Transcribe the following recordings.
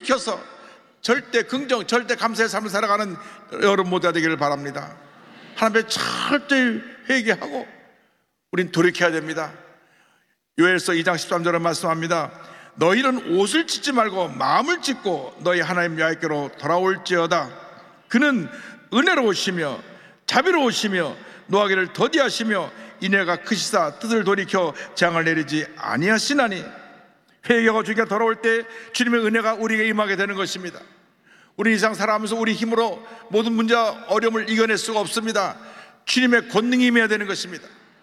돌이켜서 절대 긍정, 절대 감사의 삶을 살아가는 여러분 모두가 되기를 바랍니다. 하나님 앞에 철저히 회개하고 우린 돌이켜야 됩니다. 요엘서 2장 13절에 말씀합니다. 너희는 옷을 찢지 말고 마음을 찢고 너희 하나님 여호와께로 돌아올지어다. 그는 은혜로우시며 자비로우시며 노하기를 더디하시며 인애가 크시사 뜻을 돌이켜 재앙을 내리지 아니하시나니. 회개하고 주님께 돌아올 때 주님의 은혜가 우리에게 임하게 되는 것입니다. 우리 이상 살아가면서 우리 힘으로 모든 문제와 어려움을 이겨낼 수가 없습니다. 주님의 권능이 임해야 되는 것입니다.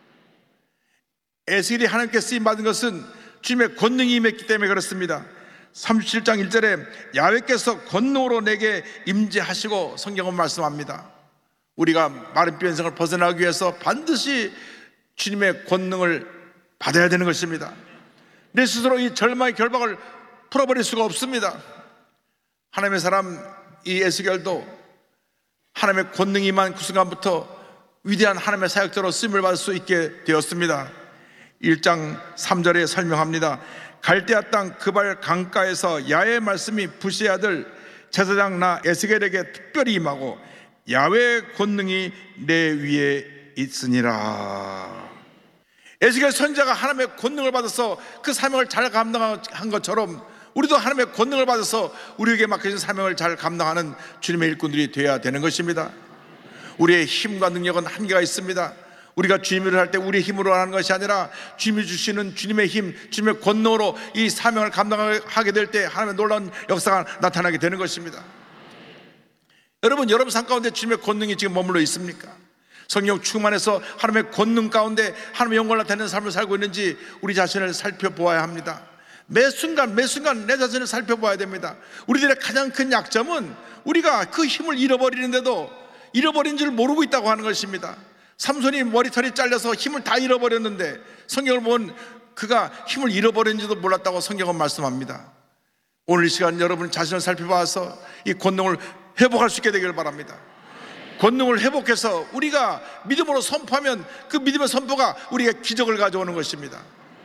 에스겔이 하나님께 쓰임받은 것은 주님의 권능이 임했기 때문에 그렇습니다. 37장 1절에 야훼께서 권능으로 내게 임재하시고 성경은 말씀합니다. 우리가 마른 뼈 인생을 벗어나기 위해서 반드시 주님의 권능을 받아야 되는 것입니다. 내 스스로 이 절망의 결박을 풀어버릴 수가 없습니다. 하나님의 사람 이 에스겔도 하나님의 권능이 임한 그 순간부터 위대한 하나님의 사역자로 쓰임을 받을 수 있게 되었습니다. 1장 3절에 설명합니다. 갈대아 땅 그발 강가에서 야훼의 말씀이 부시의 아들 제사장 나 에스겔에게 특별히 임하고 야훼의 권능이 내 위에 있으니라. 에스겔 선지자가 하나님의 권능을 받아서 그 사명을 잘 감당한 것처럼 우리도 하나님의 권능을 받아서 우리에게 맡겨진 사명을 잘 감당하는 주님의 일꾼들이 되어야 되는 것입니다. 우리의 힘과 능력은 한계가 있습니다. 우리가 주님의 일을 할 때 우리의 힘으로 하는 것이 아니라 주님이 주시는 주님의 힘, 주님의 권능으로 이 사명을 감당하게 될 때 하나님의 놀라운 역사가 나타나게 되는 것입니다. 여러분 삶 가운데 주님의 권능이 지금 머물러 있습니까? 성령 충만해서 하나님의 권능 가운데 하나님의 영광을 나타내는 삶을 살고 있는지 우리 자신을 살펴보아야 합니다. 매 순간 내 자신을 살펴봐야 됩니다. 우리들의 가장 큰 약점은 우리가 그 힘을 잃어버리는데도 잃어버린 줄 모르고 있다고 하는 것입니다. 삼손이 머리털이 잘려서 힘을 다 잃어버렸는데 성경을 보면 그가 힘을 잃어버린지도 몰랐다고 성경은 말씀합니다. 오늘 이 시간 여러분 자신을 살펴봐서 이 권능을 회복할 수 있게 되기를 바랍니다. 권능을 회복해서 우리가 믿음으로 선포하면 그 믿음의 선포가 우리에게 기적을 가져오는 것입니다.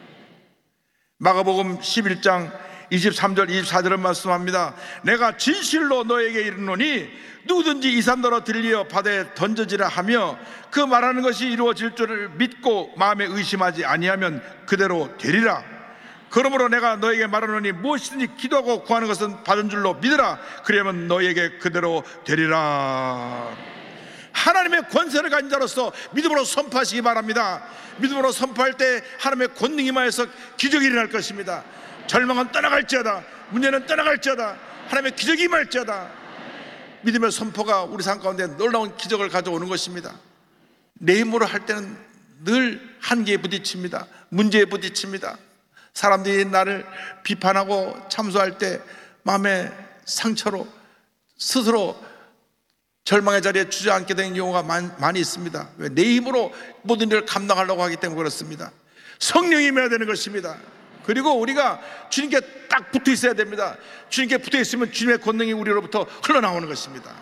마가복음 11장 23절 24절은 말씀합니다. 내가 진실로 너에게 이르노니 누구든지 이 산더러 들리어 바다에 던져지라 하며 그 말하는 것이 이루어질 줄을 믿고 마음에 의심하지 아니하면 그대로 되리라. 그러므로 내가 너에게 말하노니 무엇이든지 기도하고 구하는 것은 받은 줄로 믿으라. 그러면 너에게 그대로 되리라. 하나님의 권세를 가진 자로서 믿음으로 선포하시기 바랍니다. 믿음으로 선포할 때 하나님의 권능이 임하여서 기적이 일어날 것입니다. 절망은 떠나갈지어다, 문제는 떠나갈지어다, 하나님의 기적이 임할지어다. 믿음의 선포가 우리 삶 가운데 놀라운 기적을 가져오는 것입니다. 내 힘으로 할 때는 늘 한계에 부딪힙니다. 문제에 부딪힙니다. 사람들이 나를 비판하고 참소할 때 마음의 상처로 스스로 절망의 자리에 주저앉게 되는 경우가 많이 있습니다. 왜? 내 힘으로 모든 일을 감당하려고 하기 때문에 그렇습니다. 성령이 임해야 되는 것입니다. 그리고 우리가 주님께 딱 붙어 있어야 됩니다. 주님께 붙어 있으면 주님의 권능이 우리로부터 흘러나오는 것입니다.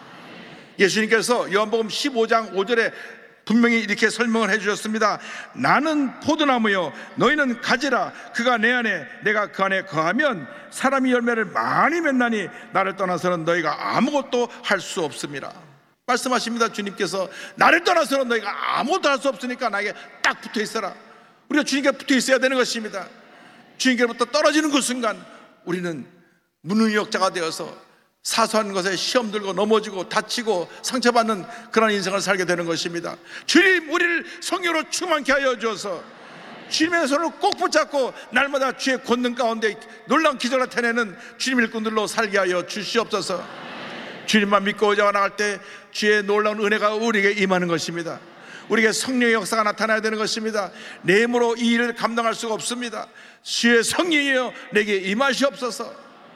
예수님께서 요한복음 15장 5절에 분명히 이렇게 설명을 해주셨습니다. 나는 포도나무요 너희는 가지라. 그가 내 안에 내가 그 안에 거하면 사람이 열매를 많이 맺나니 나를 떠나서는 너희가 아무것도 할 수 없습니다. 말씀하십니다. 주님께서 나를 떠나서는 너희가 아무것도 할 수 없으니까 나에게 딱 붙어 있어라. 우리가 주님께 붙어 있어야 되는 것입니다. 주님께로부터 떨어지는 그 순간 우리는 무능력자가 되어서 사소한 것에 시험 들고 넘어지고 다치고 상처받는 그런 인생을 살게 되는 것입니다. 주님 우리를 성령으로 충만케 하여 주어서 주님의 손을 꼭 붙잡고 날마다 주의 권능 가운데 놀라운 기적을 나타내는 주님 일꾼들로 살게 하여 주시옵소서. 주님만 믿고 의지하고 나갈 때 주의 놀라운 은혜가 우리에게 임하는 것입니다. 우리에게 성령의 역사가 나타나야 되는 것입니다. 내 힘으로 이 일을 감당할 수가 없습니다. 주의 성령이여 내게 임하시옵소서.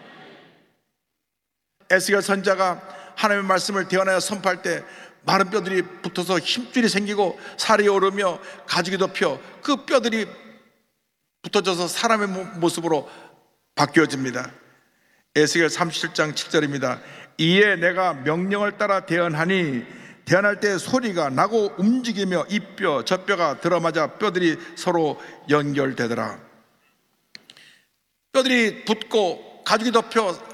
에스겔 선지자가 하나님의 말씀을 대언하여 선포할 때 마른 뼈들이 붙어서 힘줄이 생기고 살이 오르며 가죽이 덮여 그 뼈들이 붙어져서 사람의 모습으로 바뀌어집니다. 에스겔 37장 7절입니다. 이에 내가 명령을 따라 대언하니 대언할 때 소리가 나고 움직이며 이 뼈 저 뼈가 들어맞아 뼈들이 서로 연결되더라. 뼈들이 붙고 가죽이 덮여